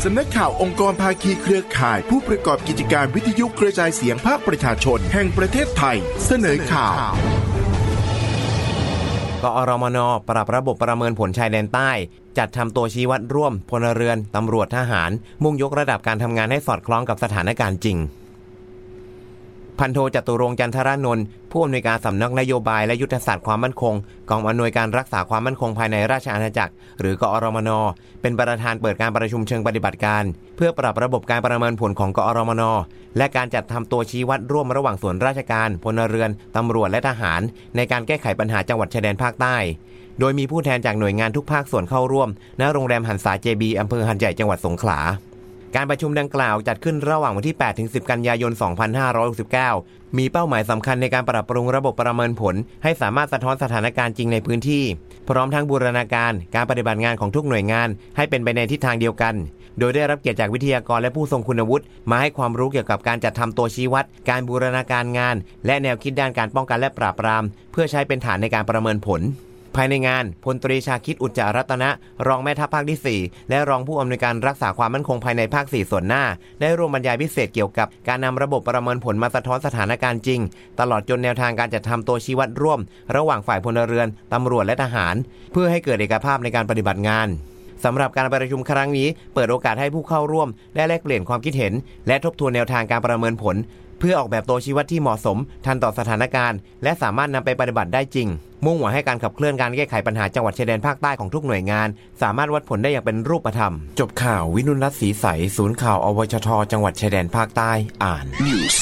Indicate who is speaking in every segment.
Speaker 1: สำนักข่าวองค์กรภาคีเครือข่ายผู้ประกอบกิจการวิทยุกระจายเสียงภาคประชาชนแห่งประเทศไทยเสนอข่าว
Speaker 2: กอรมน.ปรับระบบประเมินผลชายแดนใต้จัดทำตัวชี้วัดร่วมพลเรือนตำรวจทหารมุ่งยกระดับการทำงานให้สอดคล้องกับสถานการณ์จริงพันโทจตุรงค์ จันทรานนท์ผู้อำนวยการสำนักนโยบายและยุทธศาสตร์ความมั่นคงกองอำนวยการรักษาความมั่นคงภายในราชอาณาจักรหรือกอรมน.เป็นประธานเปิดการประชุมเชิงปฏิบัติการเพื่อปรับระบบการประเมินผลของกอรมน.และการจัดทำตัวชี้วัดร่วมระหว่างส่วนราชการพลเรือนตำรวจและทหารในการแก้ไขปัญหาจังหวัดชายแดนภาคใต้โดยมีผู้แทนจากหน่วยงานทุกภาคส่วนเข้าร่วมณโรงแรมหันษา JB อำเภอหัดใหญ่จังหวัดสงขลาการประชุมดังกล่าวจัดขึ้นระหว่างวันที่ 8-10 กันยายน 2569 มีเป้าหมายสำคัญในการปรับปรุงระบบประเมินผลให้สามารถสะท้อนสถานการณ์จริงในพื้นที่พร้อมทั้งบูรณาการการปฏิบัติงานของทุกหน่วยงานให้เป็นไปในทิศทางเดียวกันโดยได้รับเกียรติจากวิทยากรและผู้ทรงคุณวุฒิมาให้ความรู้เกี่ยวกับการจัดทำตัวชี้วัดการบูรณาการงานและแนวคิดด้านการป้องกันและปราบปรามเพื่อใช้เป็นฐานในการประเมินผลภายในงานพลตรีชาคิดอุจจารัตนะรองแม่ทัพภาคที่ 4และรองผู้อำนวยการรักษาความมั่นคงภายในภาค 4ส่วนหน้าได้ร่วมบรรยายพิเศษเกี่ยวกับการนำระบบประเมินผลมาสะท้อนสถานการณ์จริงตลอดจนแนวทางการจัดทำตัวชี้วัดร่วมระหว่างฝ่ายพลเรือนตำรวจและทหารเพื่อให้เกิดเอกภาพในการปฏิบัติงานสำหรับการประชุมครั้งนี้เปิดโอกาสให้ผู้เข้าร่วมได้แลกเปลี่ยนความคิดเห็นและทบทวนแนวทางการประเมินผลเพื่อออกแบบตัวชี้วัดที่เหมาะสมทันต่อสถานการณ์และสามารถนำไปปฏิบัติได้จริงมุ่งหวังให้การขับเคลื่อนการแก้ไขปัญหาจังหวัดชายแดนภาคใต้ของทุกหน่วยงานสามารถวัดผลได้อย่างเป็นรูปธรรมจบข่าววินุรัตน์ศรีใสศูนย์ข่าวอวชทจังหวัดชายแดนภาคใต้อ่าน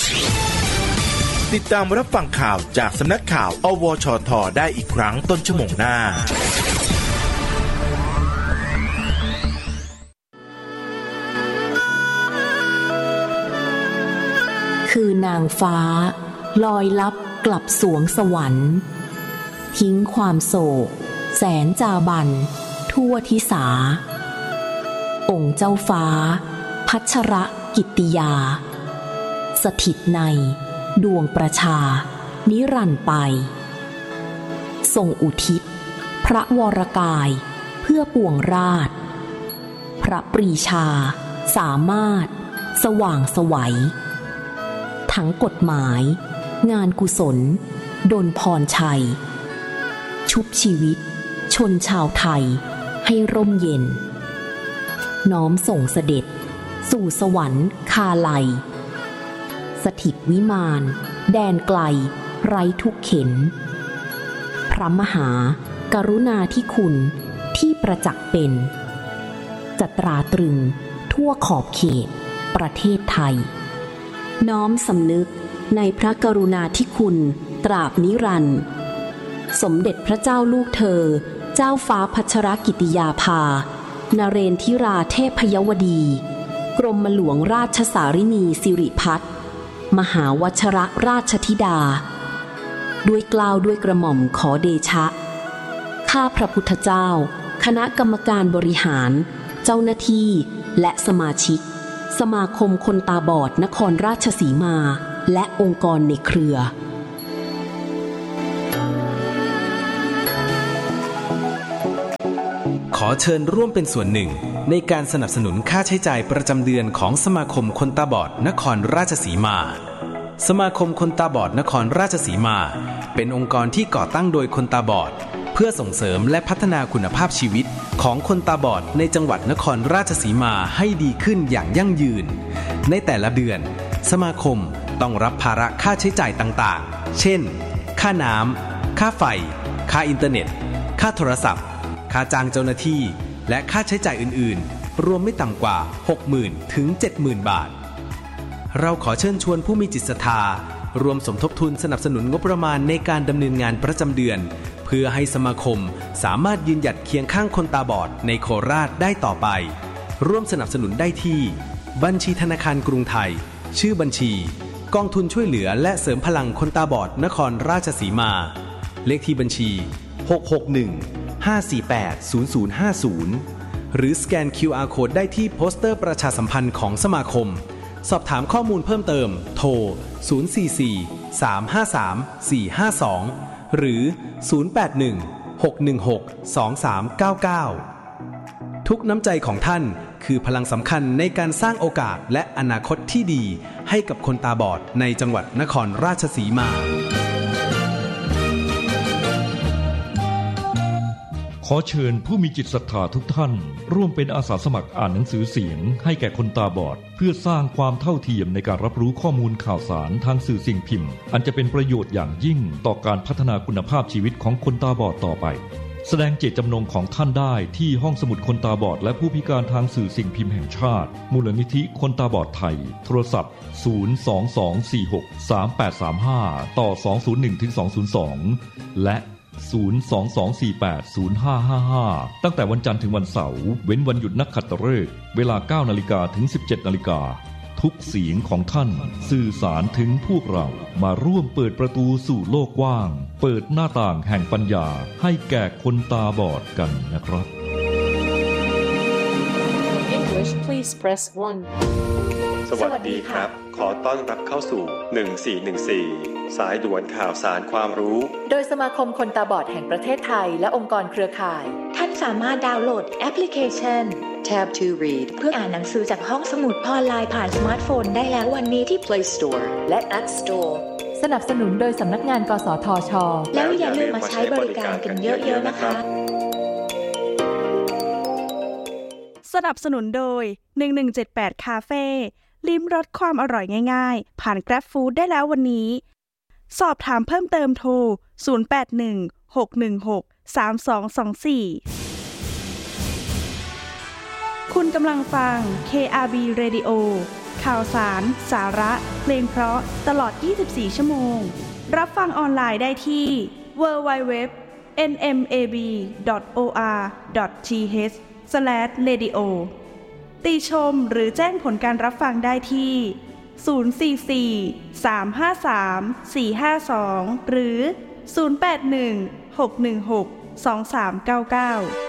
Speaker 1: ติดตามรับฟังข่าวจากสำนักข่าวอวชทได้อีกครั้งต้นชั่วโมงหน้า
Speaker 3: คือนางฟ้าลอยลับกลับสวงสวรรค์ทิ้งความโศกแสนจาบันทั่วทิสาองค์เจ้าฟ้าพัชรกิตติยาสถิตในดวงประชานิรันดร์ไปทรงอุทิศพระวรกายเพื่อปวงราชพระปรีชาสามารถสว่างไสวทั้งกฎหมายงานกุศลดลพรชัยชุบชีวิตชนชาวไทยให้ร่มเย็นน้อมส่งเสด็จสู่สวรรค์คาไลสถิตวิมานแดนไกลไร้ทุกเข็ญพระมหากรุณาธิคุณที่ประจักษ์เป็นจะตราตรึงทั่วขอบเขตประเทศไทยน้อมสำนึกในพระกรุณาธิคุณตราบนิรันดร์สมเด็จพระเจ้าลูกเธอเจ้าฟ้าพัชรกิติยาภานเรนทิราเทพยวดีกรมหลวงราชสารินีสิริพัฒน์มหาวชรราชธิดาด้วยเกล้าด้วยกระหม่อมขอเดชะข้าพระพุทธเจ้าคณะกรรมการบริหารเจ้าหน้าที่และสมาชิกสมาคมคนตาบอดนครราชสีมาและองค์กรในเครือ
Speaker 4: ขอเชิญร่วมเป็นส่วนหนึ่งในการสนับสนุนค่าใช้จ่ายประจำเดือนของสมาคมคนตาบอดนครราชสีมาสมาคมคนตาบอดนครราชสีมาเป็นองค์กรที่ก่อตั้งโดยคนตาบอดเพื่อส่งเสริมและพัฒนาคุณภาพชีวิตของคนตาบอดในจังหวัดนครราชสีมาให้ดีขึ้นอย่างยั่งยืนในแต่ละเดือนสมาคมต้องรับภาระค่าใช้จ่ายต่างๆเช่นค่าน้ำค่าไฟค่าอินเทอร์เน็ตค่าโทรศัพท์ค่าจ้างเจ้าหน้าที่และค่าใช้จ่ายอื่นๆรวมไม่ต่ำกว่า 60,000 ถึง 70,000 บาทเราขอเชิญชวนผู้มีจิตศรัทธารวมสมทบทุนสนับสนุนงบประมาณในการดำเนินงานประจำเดือนเพื่อให้สมาคมสามารถยืนหยัดเคียงข้างคนตาบอดในโคราชได้ต่อไปร่วมสนับสนุนได้ที่บัญชีธนาคารกรุงไทยชื่อบัญชีกองทุนช่วยเหลือและเสริมพลังคนตาบอดนครราชสีมาเลขที่บัญชี661-548-0050หรือสแกน QR Code ได้ที่โปสเตอร์ประชาสัมพันธ์ของสมาคมสอบถามข้อมูลเพิ่มเติมโทร044-353-452หรือ081-616-2399ทุกน้ำใจของท่านคือพลังสำคัญในการสร้างโอกาสและอนาคตที่ดีให้กับคนตาบอดในจังหวัดนครราชสีมา
Speaker 5: ขอเชิญผู้มีจิตศรัทธาทุกท่านร่วมเป็นอาสาสมัครอ่านหนังสือเสียงให้แก่คนตาบอดเพื่อสร้างความเท่าเทียมในการรับรู้ข้อมูลข่าวสารทางสื่อสิ่งพิมพ์อันจะเป็นประโยชน์อย่างยิ่งต่อการพัฒนาคุณภาพชีวิตของคนตาบอดต่อไปแสดงเจตจำนงของท่านได้ที่ห้องสมุดคนตาบอดและผู้พิการทางสื่อสิ่งพิมพ์แห่งชาติมูลนิธิคนตาบอดไทยโทรศัพท์022463835ต่อ201-202และ022480555ตั้งแต่วันจันทร์ถึงวันเสาร์เว้นวันหยุดนักขัตฤกษ์เวลา 9:00 นถึง 17:00 นทุกเสียงของท่านสื่อสารถึงพวกเรามาร่วมเปิดประตูสู่โลกกว้างเปิดหน้าต่างแห่งปัญญาให้แก่คนตาบอดกันนะครับ
Speaker 6: English please press 1
Speaker 7: สวัสดีครับขอต้อนรับเข้าสู่1414สายด่วนข่าวสารความรู้
Speaker 8: โดยสมาคมคนตาบอดแห่งประเทศไทยและองค์กรเครือข่าย
Speaker 9: ท่านสามารถดาวน์โหลดแอปพลิเคชัน
Speaker 6: Tab to Read
Speaker 9: เพื่ออ่านหนังสือจากห้องสมุดออนไลน์ผ่านสมาร์ทโฟนได้แล้ววันนี้ที่
Speaker 6: Play Store และ App Store
Speaker 8: สนับสนุนโดยสำนักงานกสทช.
Speaker 9: แล้วอย่าลืมมาใช้บริการกันเยอะๆนะคะ
Speaker 10: สนับสนุนโดย1178คาเฟ่ลิ้มรสความอร่อยง่ายๆผ่าน Grab Food ได้แล้ววันนี้สอบถามเพิ่มเติมโทร0816163224คุณกำลังฟัง KRB Radio ข่าวสารสาระเพลงเพราะตลอด24ชั่วโมงรับฟังออนไลน์ได้ที่ www.nmab.or.th/radio ติชมหรือแจ้งผลการรับฟังได้ที่044-353-452หรือ081-616-2399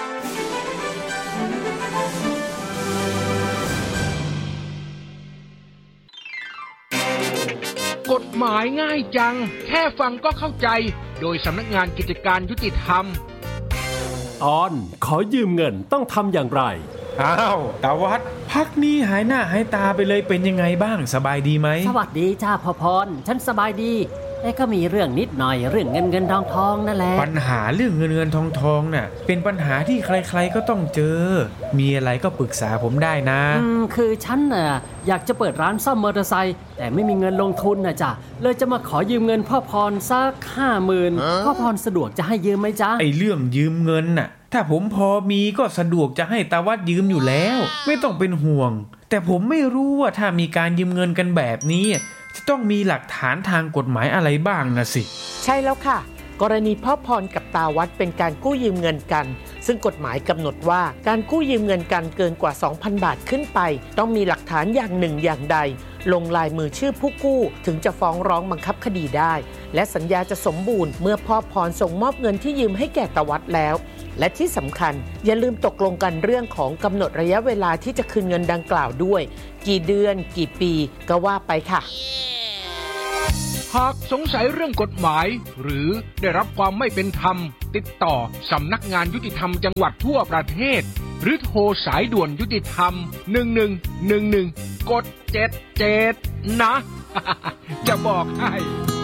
Speaker 11: กฎหมายง่ายจังแค่ฟังก็เข้าใจโดยสำนักงานกิจการยุติธรรม
Speaker 12: ออนขอยืมเงินต้องทำอย่างไร
Speaker 13: อ้าวตาวัดพักนี้หายหน้าหายตาไปเลยเป็นยังไงบ้างสบายดีไหม
Speaker 14: สวัสดีจ้าพ่อพรฉันสบายดีแต่ก็มีเรื่องนิดหน่อยเรื่องเงินทองนั่นแหละ
Speaker 13: ปัญหาเรื่องเงินทองน่ะเป็นปัญหาที่ใครๆก็ต้องเจอมีอะไรก็ปรึกษาผมได้นะ
Speaker 14: คือฉันน่ะอยากจะเปิดร้านซ่อมมอเตอร์ไซค์แต่ไม่มีเงินลงทุนนะจ๊ะเลยจะมาขอยืมเงินพ่อพรสัก 50,000 พ่อพรสะดวกจะให้ยืมไหมจ๊ะ
Speaker 13: ไอ้เรื่องยืมเงินน่ะถ้าผมพอมีก็สะดวกจะให้ตาวัดยืมอยู่แล้วไม่ต้องเป็นห่วงแต่ผมไม่รู้ว่าถ้ามีการยืมเงินกันแบบนี้จะต้องมีหลักฐานทางกฎหมายอะไรบ้างนะสิ
Speaker 15: ใช่แล้วค่ะกรณีพ่อพรกับตาวัดเป็นการกู้ยืมเงินกันซึ่งกฎหมายกำหนดว่าการกู้ยืมเงินกันเกินกว่า 2,000 บาทขึ้นไปต้องมีหลักฐานอย่างหนึ่งอย่างใดลงลายมือชื่อผู้กู้ถึงจะฟ้องร้องบังคับคดีได้และสัญญาจะสมบูรณ์เมื่อพ่อพรส่งมอบเงินที่ยืมให้แก่ตาวัดแล้วและที่สำคัญอย่าลืมตกลงกันเรื่องของกำหนดระยะเวลาที่จะคืนเงินดังกล่าวด้วยกี่เดือนกี่ปีก็ว่าไปค่ะ
Speaker 11: หากสงสัยเรื่องกฎหมายหรือได้รับความไม่เป็นธรรมติดต่อสำนักงานยุติธรรมจังหวัดทั่วประเทศหรือโทรสายด่วนยุติธรรม1111กด77นะ จะบอกให้